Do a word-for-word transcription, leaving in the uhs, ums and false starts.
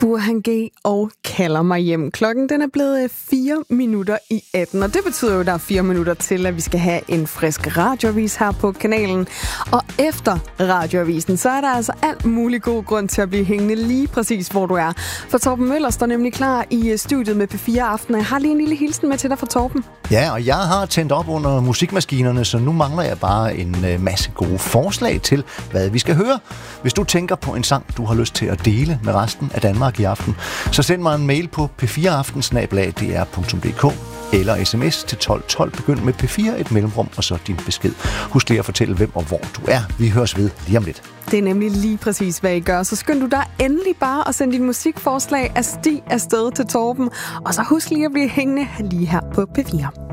Burhan G og Kalder mig hjem. Klokken den er blevet fire minutter i atten, og det betyder jo, at der er fire minutter til, at vi skal have en frisk radioavis her på kanalen. Og efter radioavisen, så er der altså alt mulig god grund til at blive hængende lige præcis, hvor du er. For Torben Møller står nemlig klar i studiet med P fire Aften. Jeg har lige en lille hilsen med til dig fra Torben. Ja, og jeg har tændt op under musikmaskinerne, så nu mangler jeg bare en masse gode forslag til, hvad vi skal høre. Hvis du tænker på en sang, du har lyst til at dele med resten af Danmark i aften, så send mig en mail på p fire aften snabel-a d r punktum d k eller sms til tolv tolv. Begynd med P fire, et mellemrum, og så din besked. Husk lige at fortælle, hvem og hvor du er. Vi høres ved lige om lidt. Det er nemlig lige præcis, hvad I gør. Så skynd du dig endelig bare at sende dit musikforslag af sti afsted til Torben. Og så husk lige at blive hængende lige her på P fire.